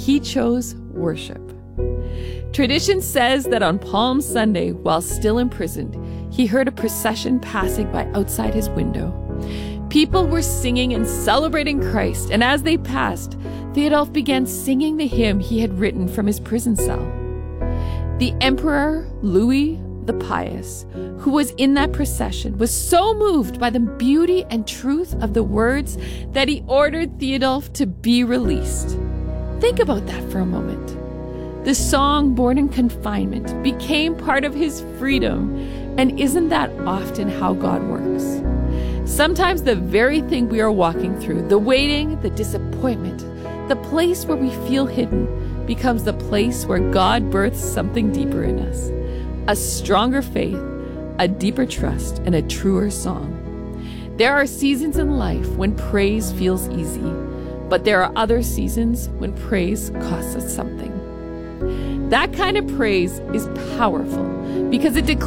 he chose worship. Tradition says that on Palm Sunday, while still imprisoned, he heard a procession passing by outside his window. People were singing and celebrating Christ, and as they passed, Theodulf began singing the hymn he had written from his prison cell. The Emperor Louis the Pious, who was in that procession, was so moved by the beauty and truth of the words that he ordered Theodulf to be released. Think about that for a moment. The song Born in Confinement became part of his freedom, and isn't that often how God works? Sometimes the very thing we are walking through, the waiting, the disappointment, the place where we feel hidden, becomes the place where God births something deeper in us. A stronger faith, a deeper trust, and a truer song. There are seasons in life when praise feels easy, but there are other seasons when praise costs us something. That kind of praise is powerful because it declares